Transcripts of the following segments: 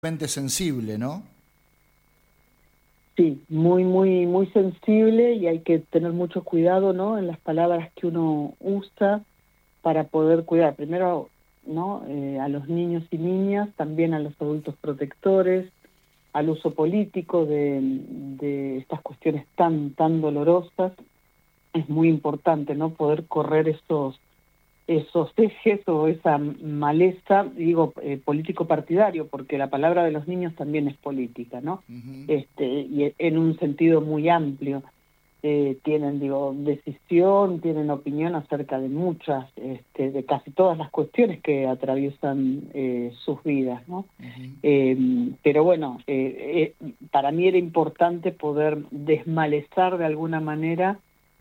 sensible, ¿no? Sí, muy, muy, muy sensible y hay que tener mucho cuidado, ¿no? En las palabras que uno usa para poder cuidar primero, ¿no? A los niños y niñas, también a los adultos protectores, al uso político de estas cuestiones tan dolorosas. Es muy importante, ¿no? Poder correr esos ejes o esa maleza, digo, político partidario, porque la palabra de los niños también es política, ¿no? Ujú. Y en un sentido muy amplio. Tienen, digo, decisión, tienen opinión acerca de muchas, de casi todas las cuestiones que atraviesan sus vidas, ¿no? Ujú. Pero bueno, para mí era importante poder desmalezar de alguna manera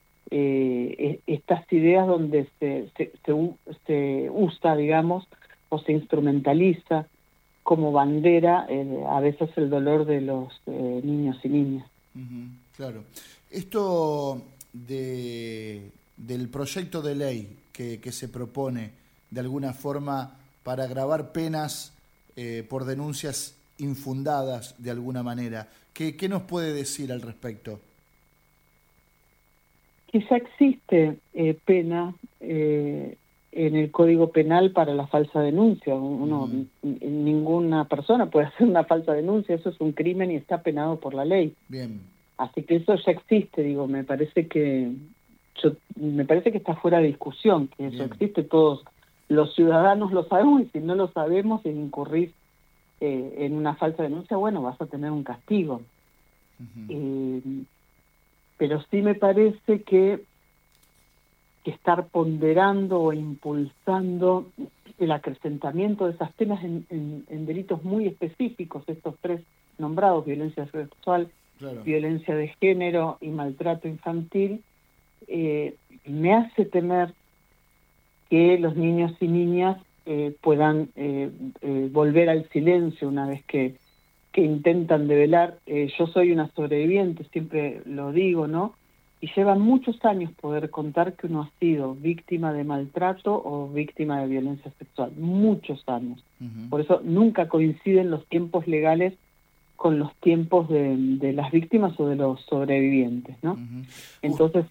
estas ideas donde se usa, digamos, o se instrumentaliza como bandera a veces el dolor de los niños y niñas. Ujú. Claro. Esto del proyecto de ley que se propone de alguna forma para agravar penas por denuncias infundadas de alguna manera, ¿qué nos puede decir al respecto? Quizá existe pena en el Código Penal para la falsa denuncia. Ujú. Ninguna persona puede hacer una falsa denuncia, eso es un crimen y está penado por la ley. Bien. Así que eso ya existe, digo, me parece que está fuera de discusión, que eso Bien. existe, todos los ciudadanos lo sabemos y si no lo sabemos y incurrís en una falsa denuncia, bueno, vas a tener un castigo. Ujú. Eh, pero sí me parece que estar ponderando o impulsando el acrecentamiento de esas penas en delitos muy específicos, estos tres nombrados, violencia sexual, Claro. violencia de género y maltrato infantil, me hace temer que los niños y niñas puedan volver al silencio una vez que intentan develar. Yo soy una sobreviviente, siempre lo digo, ¿no? Y lleva muchos años poder contar que uno ha sido víctima de maltrato o víctima de violencia sexual, muchos años. Ujú. Por eso nunca coinciden los tiempos legales con los tiempos de las víctimas o de los sobrevivientes, ¿no? Ujú. Us- Entonces,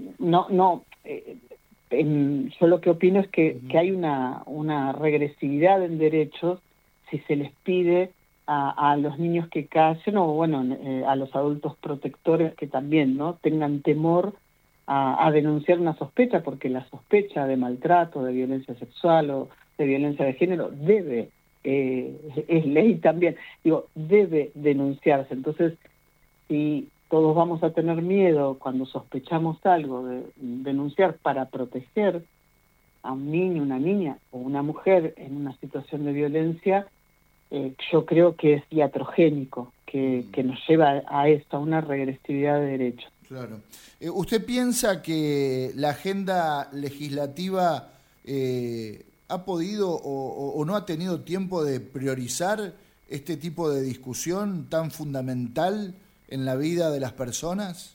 yo lo que opino es que Ujú. hay una regresividad en derechos si se les pide a los niños que callen o, bueno, a los adultos protectores que también, ¿no? Tengan temor a denunciar una sospecha, porque la sospecha de maltrato, de violencia sexual o de violencia de género es ley también, digo, debe denunciarse. Entonces, si todos vamos a tener miedo cuando sospechamos algo de denunciar para proteger a un niño, una niña o una mujer en una situación de violencia, yo creo que es iatrogénico, que nos lleva a esto, a una regresividad de derechos. Claro. ¿Usted piensa que la agenda legislativa ha podido o no ha tenido tiempo de priorizar este tipo de discusión tan fundamental en la vida de las personas?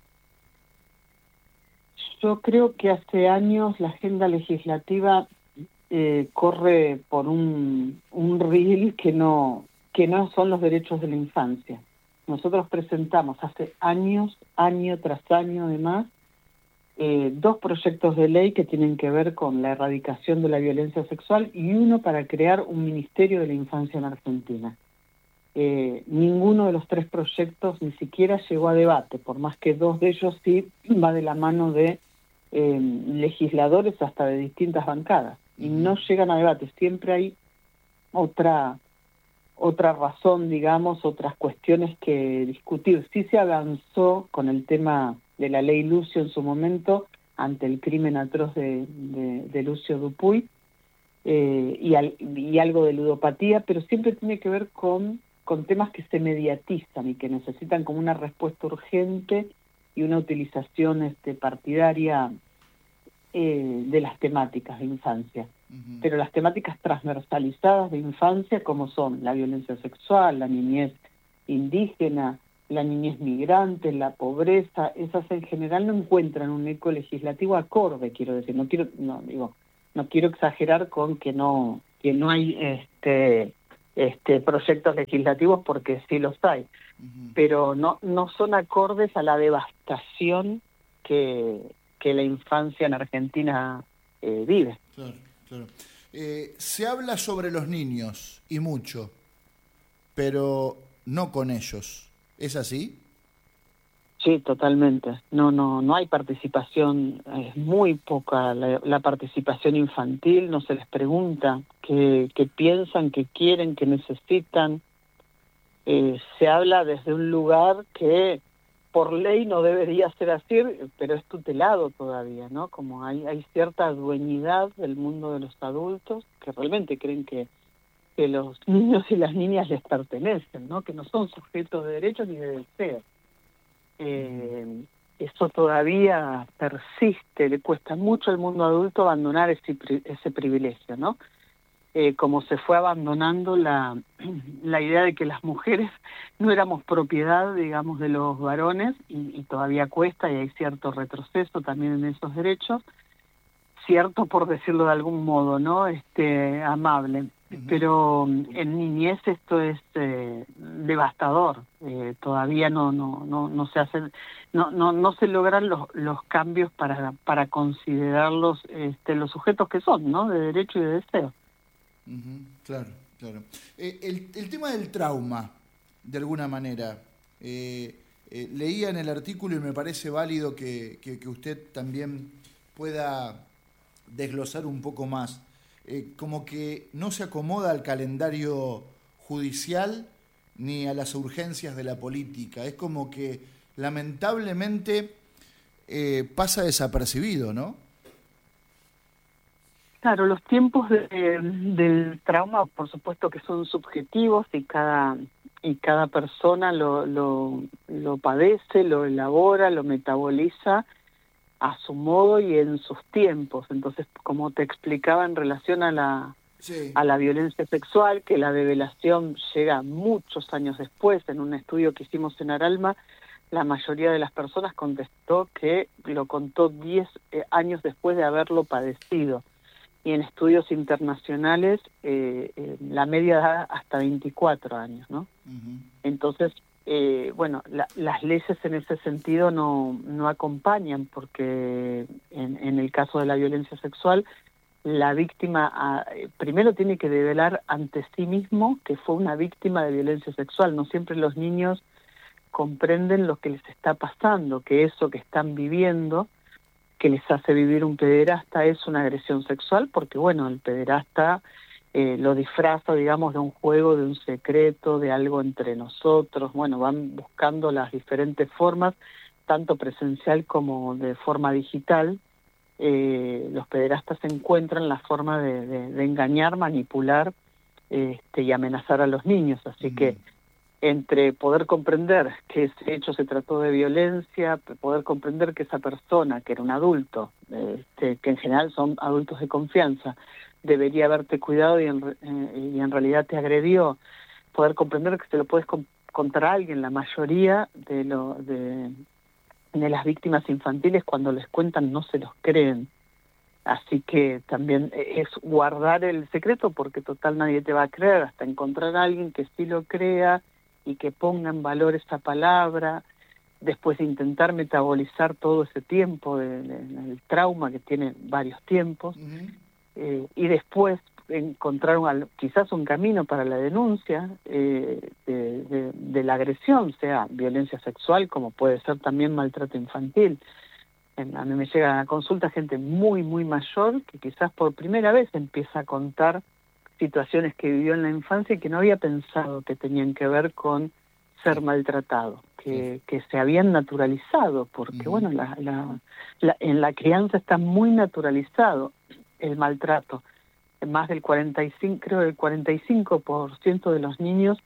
Yo creo que hace años la agenda legislativa corre por un reel que no son los derechos de la infancia. Nosotros presentamos hace años, año tras año además, dos proyectos de ley que tienen que ver con la erradicación de la violencia sexual y uno para crear un Ministerio de la Infancia en Argentina. Ninguno de los tres proyectos ni siquiera llegó a debate, por más que dos de ellos sí va de la mano de legisladores hasta de distintas bancadas, y Ujú. no llegan a debate. Siempre hay otra razón, digamos, otras cuestiones que discutir. Sí se avanzó con el tema de la ley Lucio en su momento, ante el crimen atroz de Lucio Dupuy, y algo de ludopatía, pero siempre tiene que ver con temas que se mediatizan y que necesitan como una respuesta urgente y una utilización partidaria de las temáticas de infancia. Ujú. Pero las temáticas transversalizadas de infancia, como son la violencia sexual, la niñez indígena, la niñez migrante, la pobreza, esas en general no encuentran un eco legislativo acorde, quiero decir. No quiero exagerar con que no hay proyectos legislativos, porque sí los hay, pero no son acordes a la devastación que la infancia en Argentina vive. Claro, claro. Se habla sobre los niños, y mucho, pero no con ellos. ¿Es así? Sí, totalmente. No hay participación, es muy poca la participación infantil, no se les pregunta qué piensan, qué quieren, qué necesitan. Se habla desde un lugar que por ley no debería ser así, pero es tutelado todavía, ¿no? Como hay cierta dueñidad del mundo de los adultos que realmente creen que los niños y las niñas les pertenecen, ¿no? Que no son sujetos de derechos ni de deseos. Eso todavía persiste, le cuesta mucho al mundo adulto abandonar ese privilegio, ¿no? Como se fue abandonando la idea de que las mujeres no éramos propiedad, digamos, de los varones, y todavía cuesta, y hay cierto retroceso también en esos derechos, cierto por decirlo de algún modo, ¿no? Amable. Pero en niñez esto es devastador. Todavía no se hacen, no se logran los cambios para considerarlos los sujetos que son, ¿no? De derecho y de deseo. Claro, claro. El tema del trauma, de alguna manera, leía en el artículo y me parece válido que usted también pueda desglosar un poco más, como que no se acomoda al calendario judicial ni a las urgencias de la política. Es como que lamentablemente pasa desapercibido, ¿no? Claro, los tiempos del trauma, por supuesto que son subjetivos, y cada persona lo padece, lo elabora, lo metaboliza a su modo y en sus tiempos. Entonces, como te explicaba en relación a la violencia sexual, que la develación llega muchos años después. En un estudio que hicimos en Aralma, la mayoría de las personas contestó que lo contó 10 años después de haberlo padecido. Y en estudios internacionales la media da hasta 24 años, ¿no? Entonces, las leyes en ese sentido no acompañan, porque en el caso de la violencia sexual, la víctima primero tiene que develar ante sí mismo que fue una víctima de violencia sexual. No siempre los niños comprenden lo que les está pasando, que eso que están viviendo, que les hace vivir un pederasta, es una agresión sexual, porque el pederasta lo disfraza, digamos, de un juego, de un secreto, de algo entre nosotros. Van buscando las diferentes formas, tanto presencial como de forma digital. Los pederastas encuentran la forma de engañar, manipular y amenazar a los niños. Así que entre poder comprender que ese hecho se trató de violencia, poder comprender que esa persona, que era un adulto, que en general son adultos de confianza, debería haberte cuidado y en realidad te agredió, poder comprender que se lo puedes contar a alguien. La mayoría de las víctimas infantiles, cuando les cuentan, no se los creen. Así que también es guardar el secreto, porque total nadie te va a creer, hasta encontrar a alguien que sí lo crea y que ponga en valor esa palabra, después de intentar metabolizar todo ese tiempo del trauma, que tiene varios tiempos, y después encontrar quizás un camino para la denuncia de la agresión, sea violencia sexual, como puede ser también maltrato infantil. A mí me llega a consulta gente muy, muy mayor que quizás por primera vez empieza a contar situaciones que vivió en la infancia y que no había pensado que tenían que ver con ser maltratado, que se habían naturalizado, porque en la crianza está muy naturalizado el maltrato. Más del 45, creo el 45% de los niños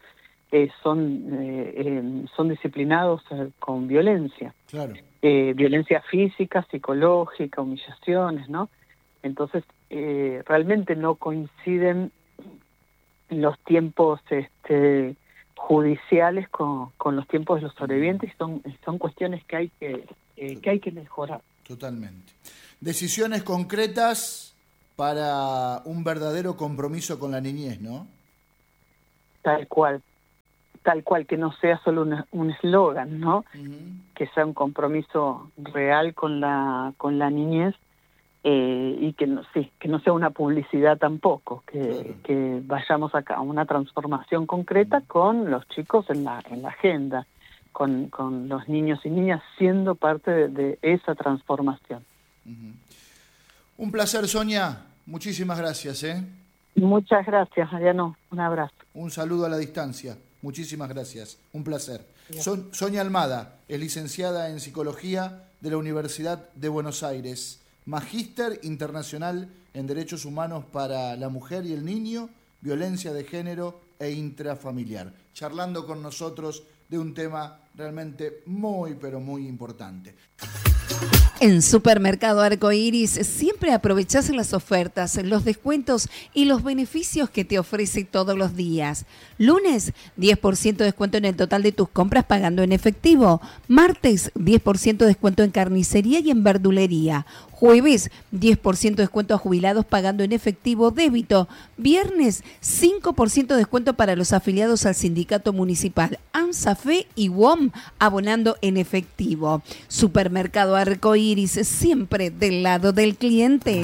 son disciplinados con violencia. Claro. Violencia física, psicológica, humillaciones, ¿no? Entonces, realmente no coinciden los tiempos judiciales con los tiempos de los sobrevivientes. Son cuestiones que hay que mejorar. Totalmente. Decisiones concretas para un verdadero compromiso con la niñez, ¿no? tal cual, que no sea solo un eslogan, ¿no? Que sea un compromiso real con la niñez, y que no sea una publicidad tampoco, que vayamos a una transformación concreta con los chicos en la agenda, con los niños y niñas siendo parte de esa transformación. Un placer, Sonia. Muchísimas gracias. Muchas gracias, Mariano. Un abrazo. Un saludo a la distancia. Muchísimas gracias. Un placer. Sonia Almada es licenciada en Psicología de la Universidad de Buenos Aires, Magíster Internacional en Derechos Humanos para la Mujer y el Niño, Violencia de Género e Intrafamiliar, charlando con nosotros de un tema realmente muy, pero muy importante. En Supermercado Arcoiris siempre aprovechás las ofertas, los descuentos y los beneficios que te ofrece todos los días. Lunes, 10% de descuento en el total de tus compras pagando en efectivo. Martes, 10% de descuento en carnicería y en verdulería. Jueves, 10% de descuento a jubilados pagando en efectivo débito. Viernes, 5% de descuento para los afiliados al sindicato municipal AMSAFE y WOM abonando en efectivo. Supermercado Arcoiris, siempre del lado del cliente.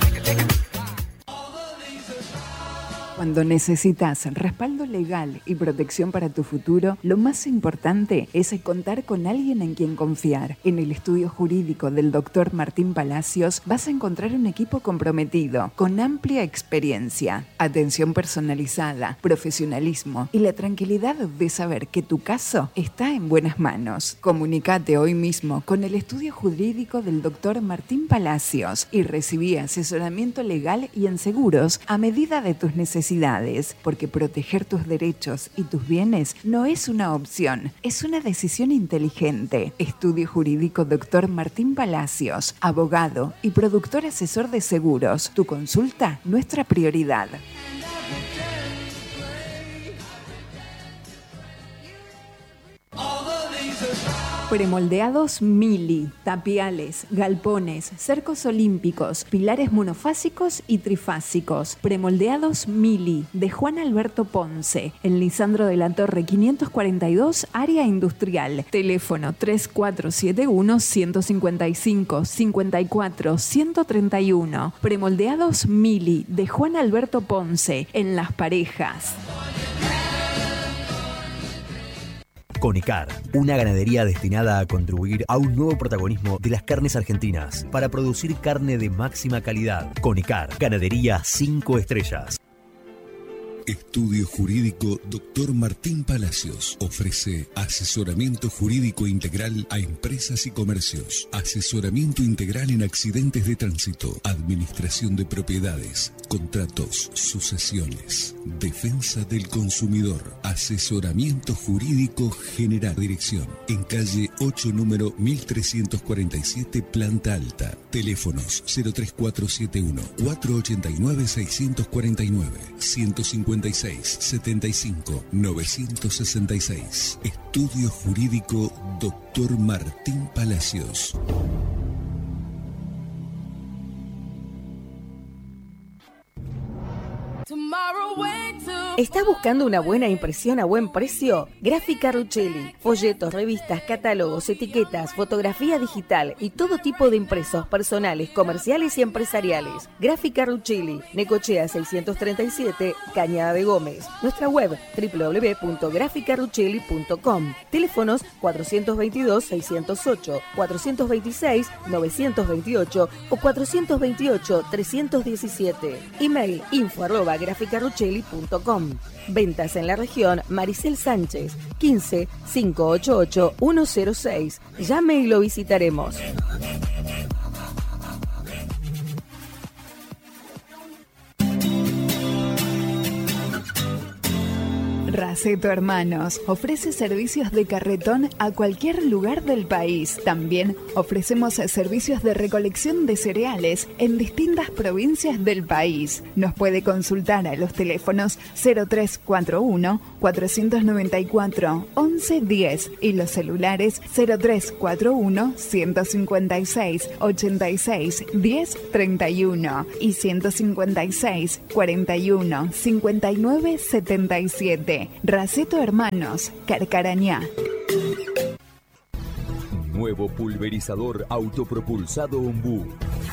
Cuando necesitas respaldo legal y protección para tu futuro, lo más importante es contar con alguien en quien confiar. En el estudio jurídico del Dr. Martín Palacios vas a encontrar un equipo comprometido, con amplia experiencia, atención personalizada, profesionalismo y la tranquilidad de saber que tu caso está en buenas manos. Comunicate hoy mismo con el estudio jurídico del Dr. Martín Palacios y recibí asesoramiento legal y en seguros a medida de tus necesidades, porque proteger tus derechos y tus bienes no es una opción, es una decisión inteligente. Estudio Jurídico Dr. Martín Palacios, abogado y productor asesor de seguros. Tu consulta, nuestra prioridad. Premoldeados Mili, tapiales, galpones, cercos olímpicos, pilares monofásicos y trifásicos. Premoldeados Mili, de Juan Alberto Ponce, en Lisandro de la Torre 542, área industrial. Teléfono 3471-155-54-131. Premoldeados Mili, de Juan Alberto Ponce, en Las Parejas. Conicar, una ganadería destinada a contribuir a un nuevo protagonismo de las carnes argentinas para producir carne de máxima calidad. Conicar, ganadería 5 estrellas. Estudio Jurídico Dr. Martín Palacios ofrece asesoramiento jurídico integral a empresas y comercios, asesoramiento integral en accidentes de tránsito, administración de propiedades, contratos, sucesiones, defensa del consumidor, asesoramiento jurídico general. Dirección en calle 8, número 1347, planta alta. Teléfonos 03471 489 649 156 75 966. Estudio Jurídico Dr. Martín Palacios. ¿Estás buscando una buena impresión a buen precio? Gráfica Ruchelli. Folletos, revistas, catálogos, etiquetas, fotografía digital y todo tipo de impresos personales, comerciales y empresariales. Gráfica Ruchelli. Necochea 637, Cañada de Gómez. Nuestra web www.graficaruchelli.com. Teléfonos 422-608, 426-928 o 428-317. Email info@graficaruchelli.com. Ventas en la región Maricel Sánchez, 15-588-106. Llame y lo visitaremos. Raceto Hermanos ofrece servicios de carretón a cualquier lugar del país. También ofrecemos servicios de recolección de cereales en distintas provincias del país. Nos puede consultar a los teléfonos 0341 494 1110 y los celulares 0341 156 86 10 31 y 156 41 59 77. Raceto Hermanos, Carcarañá. Nuevo pulverizador autopropulsado Ombú.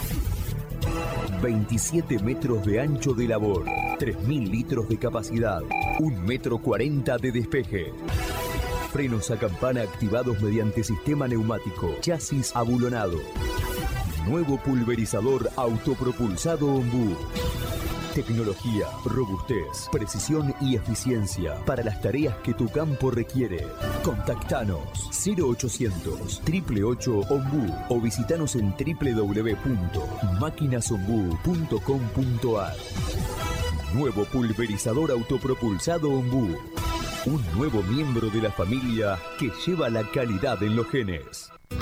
27 metros de ancho de labor, 3.000 litros de capacidad, 1,40 m de despeje. Frenos a campana activados mediante sistema neumático, chasis abulonado. Nuevo pulverizador autopropulsado Ombú. Tecnología, robustez, precisión y eficiencia para las tareas que tu campo requiere. Contactanos 0800 888 Ombú o visitanos en www.maquinasombú.com.ar. Nuevo pulverizador autopropulsado Ombú. Un nuevo miembro de la familia que lleva la calidad en los genes.